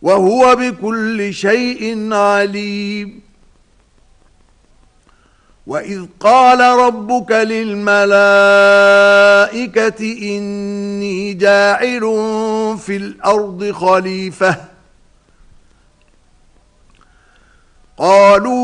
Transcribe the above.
وهو بكل شيء عليم وإذ قال ربك للملائكة إني جاعل في الأرض خليفة قالوا